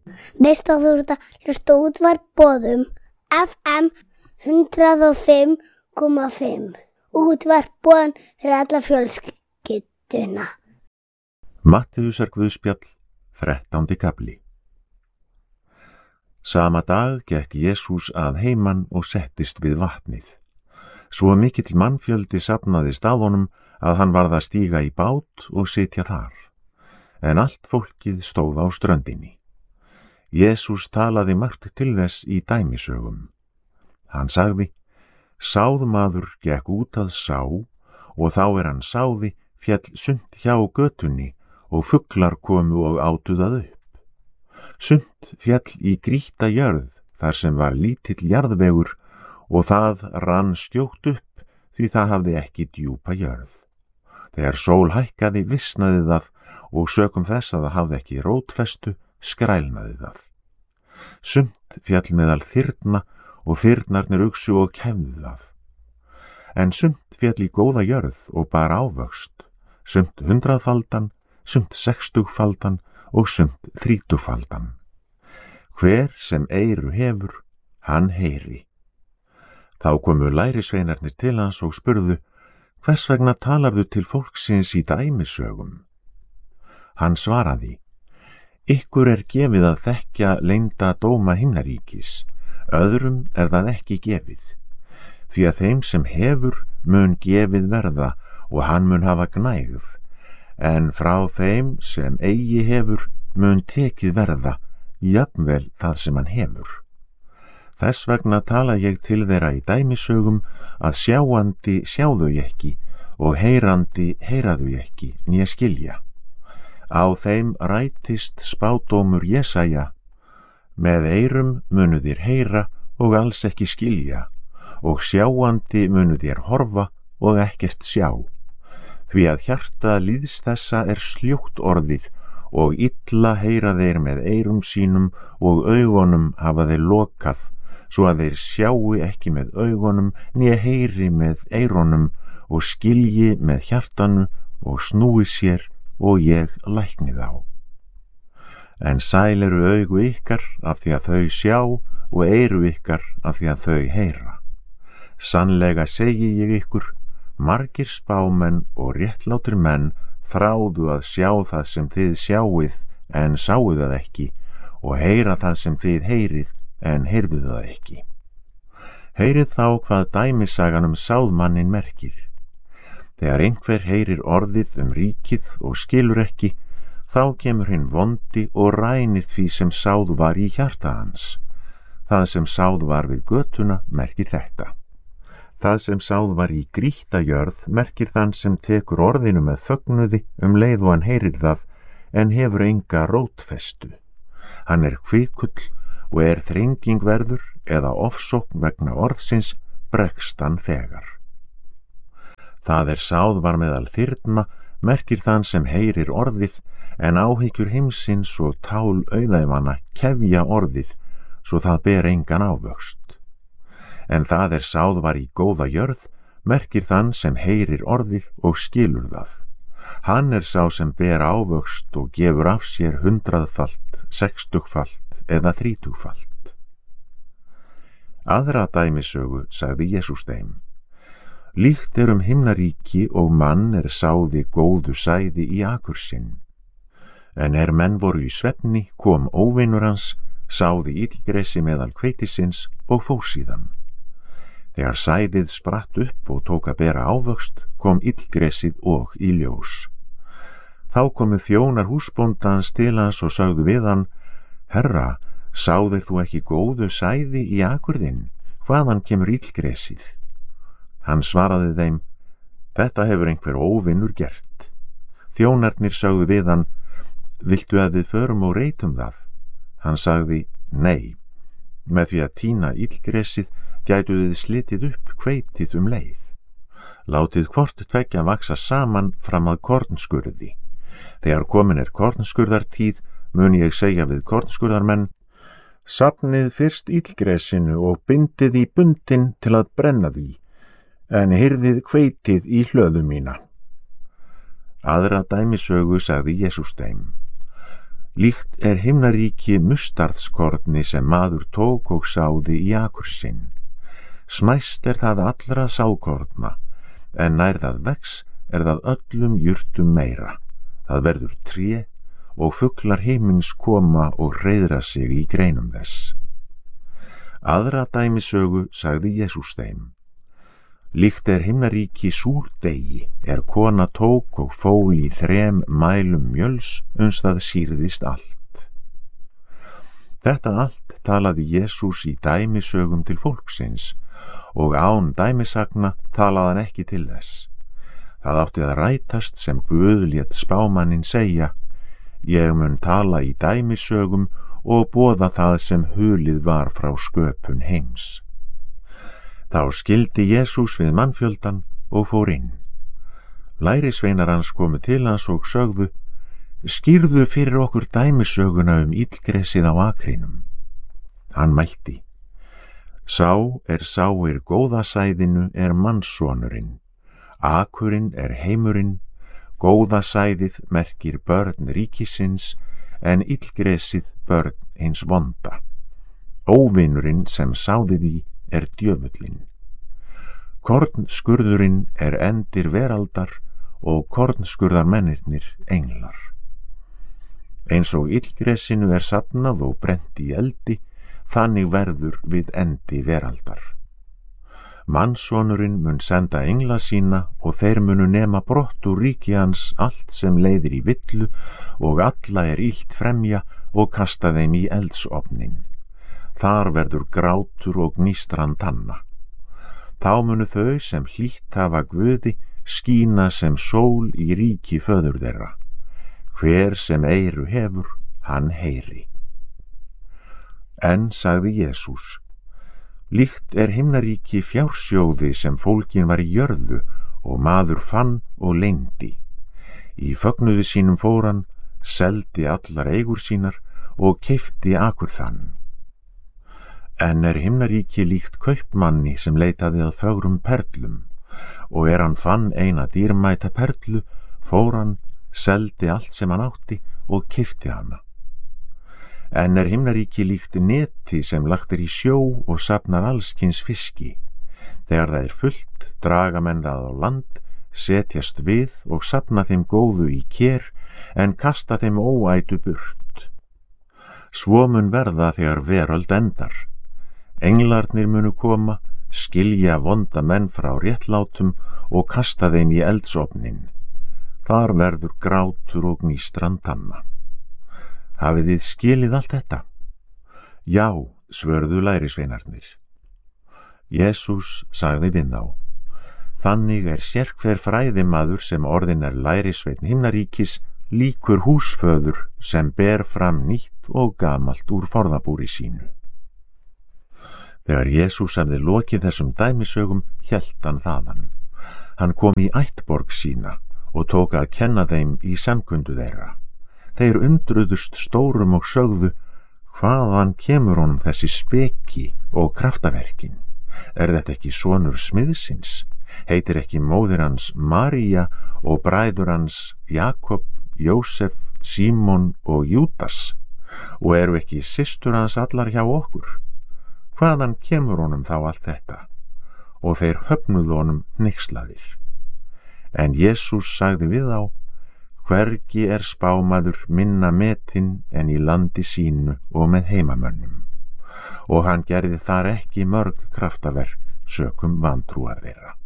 Veist að þú ert að hlusta á Útvarp Boðum FM 105,5. Útvarp Boðum fyrir alla fjölskylduna. Mattheusar Guðspjall, 13. kafli. Sama dag gekk Jesús að heiman og settist við vatnið. Svo mikill mannfjöldi safnaðist að honum að hann varð að stíga í bát og sitja þar. En allt fólkið stóð á ströndinni. Jesús talaði margt til þess í dæmisögum. Hann sagði: Sáðmaður gekk út að sá, og þá hann sáði, féll sumt hjá götunni, og fuglar komu og átu það upp. Sumt féll í grýtta jörð, þar sem var lítill jarðvegur, og það rann skjótt upp, því það hafði ekki djúpa jörð. Þegar sól hækkaði visnaði það, og sökum þess að það hafði ekki rótfestu, skrælnaði það. Sumt féll meðal þyrna, og þyrnarnir uxu og kæfðu það. En sumt féll í góða jörð og bar ávöxt, sumt 100-faldan, sumt 60-faldan og sumt 30-faldan. Hver sem eyru hefur, hann heyri. Þá komu lærisveinarnir til hans og spurðu: Hvers vegna talarðu til fólksins í dæmisögum? Hann svaraði: Ykkur gefið að þekkja leynda dóma himnaríkis, öðrum það ekki gefið. Því að þeim sem hefur mun gefið verða, og hann mun hafa gnægð, en frá þeim sem eigi hefur mun tekið verða, jafnvel það sem hann hefur. Þess vegna tala ég til þeirra í dæmisögum, að sjáandi sjá þau ekki, og heyrandi heyra þau ekki, né skilja. Á þeim rætist spádómur Jesaja: Með eyrum munu þér heyra og alls ekki skilja, og sjáandi munu þér horfa og ekkert sjá. Því að hjarta líðs þessa sljótt orðið, og illa heyra þeir með eyrum sínum, og augunum hafa þeir lokað, svo að þeir sjáu ekki með augunum, né heyri með eyrunum, og skilji með hjartanu, og snúi sér, og ég lækni þá. En sæl eru augu ykkar af því að þau sjá, og eyru ykkar af því að þau heyra. Sannlega segi ég ykkur, margir spámenn og réttlátir menn þráðu að sjá það sem þið sjáið, en sáu það ekki, og heyra það sem þið heyrið, en heyrðu það ekki. Heyrið þá hvað dæmisagan sáðmanninn merkir. Þegar einhver heyrir orðið ríkið og skilur ekki, þá kemur hinn vondi og rænir því sem sáð var í hjarta hans. Það sem sáð var við götuna merkir þetta. Það sem sáð var í grýtta jörð merkir þann sem tekur orðinu með fögnuði leið og hann heyrir það, en hefur enga rótfestu. Hann hvikull og þrengingverður eða ofsókn vegna orðsins, bregst hann þegar. Það sáð var meðal þyrna merkir þann sem heyrir orðið, en áhyggjur heimsins og tál auðæfanna kefja orðið, svo það ber engan ávöxt. En það sáð var í góða jörð merkir þann sem heyrir orðið og skilur það. Hann sá sem ber ávöxt og gefur af sér 100-falt, 60-falt eða 30-falt. Aðra dæmisögu sagði Jesús þeim: Líkt himnaríki og mann sáði góðu sæði í akur sinn. En menn voru í svefni, kom óvinur hans, sáði illgresi meðal hveitisins og fór síðan. Þegar sæðið spratt upp og tók að bera ávöxt, kom illgresið og í ljós. Þá komu þjónar húsbóndans til hans og sagðu við hann: Herra, sáðir þú ekki góðu sæði í akur þinn? Hvaðan kemur illgresið? Hann svaraði þeim: Þetta hefur einhver óvinnur gert. Þjónarnir sagðu við hann: Viltu að við förum og reytum það? Hann sagði: Nei, með því að tína illgresið gætu þið slitið upp hveitið leið. Látið hvort tveggja vaxa saman fram að kornskurði. Þegar komin kornskurðartíð, mun ég segja við kornskurðarmenn: Safnið fyrst illgresinu og bindið í bundin til að brenna því, en hirðið hveitið í hlöðu mína. Aðra dæmisögu sagði Jesús þeim: Líkt himnaríki mustardskorni sem maður tók og sáði í akur sinn. Smæst það allra sákorna, en nær það vex það öllum jurtum meira. Það verður tré og fuglar himins koma og hreiðra sig í greinum þess. Aðra dæmisögu sagði Jesús þeim. Líkt himnaríki súrdegi kona tók og fól í 3 mælum mjöls uns það sýrðist allt. Þetta allt talaði Jesús í dæmisögum til fólksins og án dæmisagna talaði hann ekki til þess. Það átti að rætast sem Guð lét spámanninn segja: Ég mun tala í dæmisögum og boða það sem hulið var frá sköpun heims. Þá skildi Jesús við mannfjöldan og fór inn. Lærisveinar hans komu til hans og sögðu: Skýrðu fyrir okkur dæmisöguna illgresið á akrinum. Hann mælti: Sá sáir góða sæðinu mannssonurinn. Akurinn heimurinn, góða sæðið merkir börn ríkisins, en illgresið börn hins vonda. Óvinurinn sem sáði því djöfullinn. Kornskurðurinn endir veraldar og kornskurðarmennirnir englar. Eins og illgresinu safnað og brennt í eldi, þannig verður við endi veraldar. Mannssonurinn mun senda engla sína og þeir munu nema brott úr ríki hans allt sem leiðir í villu og alla illt fremja og kasta þeim í eldsofnin. Þar verður grátur og gnýstran tanna. Þá munu þau sem hlýtt hafa Guði skína sem sól í ríki föður þeirra. Hver sem eyru hefur, hann heyri. En sagði Jesús: Líkt himnaríki fjársjóði sem fólkin var í jörðu og maður fann og leyndi. Í fögnuði sínum fór hann, seldi allar eigur sínar og keypti akur þann. En himnaríki líkt kaupmanni sem leitaði að fögrum perlum, og hann fann eina dýrmæta perlu, fór hann, seldi allt sem hann átti og keypti hana. En himnaríki líkt neti sem lagt í sjó og safnar allskyns fiski. Þegar það fullt, draga menn það á land, setjast við og safna þeim góðu í ker, en kasta þeim óætu burt. Svo mun verða þegar veröld endar. Englarnir munu koma, skilja vonda menn frá réttlátum og kasta þeim í eldsofnin. Þar verður grátur og gnýstran tanna. Hafið þið skilið allt þetta? Já, svörðu lærisveinarnir. Jesús sagði við þá: Þannig sérhver fræðimaður sem orðinn lærisveinn himnaríkis líkur húsföður sem ber fram nýtt og gamalt úr forðabúri sínu. Þegar Jesús hafði lokið þessum dæmisögum, hélt hann þaðan. Hann kom í ættborg sína og tók að kenna þeim í samkundu þeirra. Þeir undruðust stórum og sögðu: Hvaðan kemur honum þessi speki og kraftaverkin? Þetta ekki sonur smiðsins? Heitir ekki móðir hans María og bræður hans Jakob, Jósef, Símon og Júdas? Og ekki systur hans allar hjá okkur? Hvaðan kemur honum þá allt þetta? Og þeir höfnuðu honum hneykslaðir. En Jesús sagði við þá: Hvergi spámaður minna metinn en í landi sínu og með heimamönnum. Og hann gerði þar ekki mörg kraftaverk sökum vantrúar þeirra.